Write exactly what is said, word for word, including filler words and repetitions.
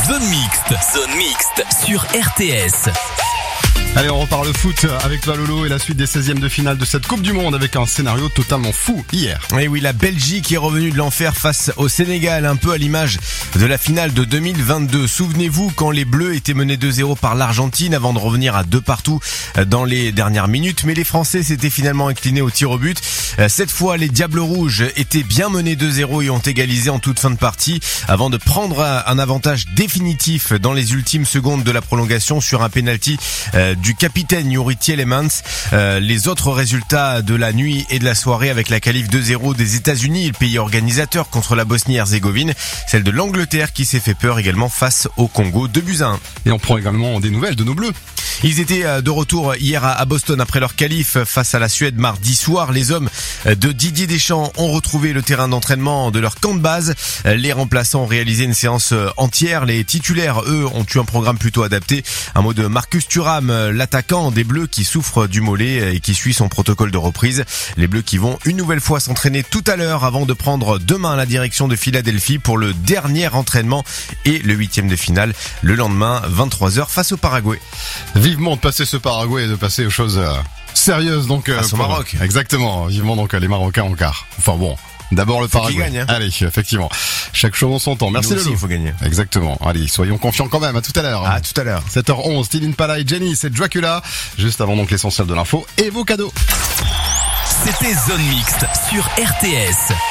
Zone Mixte. Zone Mixte sur R T S. Allez, on repart le foot avec toi Lolo et la suite des seizièmes de finale de cette Coupe du Monde avec un scénario totalement fou hier. Et oui, la Belgique est revenue de l'enfer face au Sénégal, un peu à l'image de la finale de deux mille vingt-deux. Souvenez-vous quand les Bleus étaient menés deux zéro par l'Argentine avant de revenir à deux partout dans les dernières minutes. Mais les Français s'étaient finalement inclinés au tir au but. Cette fois, les Diables Rouges étaient bien menés deux zéro et ont égalisé en toute fin de partie avant de prendre un avantage définitif dans les ultimes secondes de la prolongation sur un penalty du capitaine Youri Tielemans. Euh, les autres résultats de la nuit et de la soirée avec la qualif deux zéro des États-Unis, le pays organisateur contre la Bosnie-Herzégovine, celle de l'Angleterre qui s'est fait peur également face au Congo, deux buts à un. Et on prend également des nouvelles de nos Bleus. Ils étaient de retour hier à Boston après leur qualif face à la Suède mardi soir. Les hommes de Didier Deschamps ont retrouvé le terrain d'entraînement de leur camp de base. Les remplaçants ont réalisé une séance entière. Les titulaires, eux, ont eu un programme plutôt adapté. Un mot de Marcus Thuram, l'attaquant des Bleus qui souffre du mollet et qui suit son protocole de reprise. Les Bleus qui vont une nouvelle fois s'entraîner tout à l'heure avant de prendre demain la direction de Philadelphie pour le dernier entraînement et le huitième de finale le lendemain, vingt-trois heures face au Paraguay. Vivement de passer ce Paraguay et de passer aux choses euh, sérieuses donc euh, face au pour... Maroc. Exactement, vivement donc les Marocains en quart. Enfin bon, d'abord le faut Paraguay. Gagne, hein. Allez, effectivement. Chaque chose en son temps. Merci Nous aussi, Lolo. il faut gagner. Exactement. Allez, soyons confiants quand même. À tout à l'heure. À tout à l'heure. sept heures onze, Styline Pala et Jenny, c'est Dracula. Juste avant donc l'essentiel de l'info et vos cadeaux. C'était Zone Mixte sur R T S.